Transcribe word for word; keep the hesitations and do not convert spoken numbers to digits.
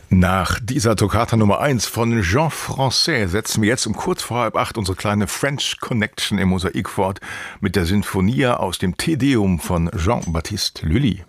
Nach dieser Toccata Nummer eins von Jean Francais setzen wir jetzt um kurz vor halb acht unsere kleine French Connection im Mosaik fort mit der Sinfonia aus dem Te Deum von Jean-Baptiste Lully.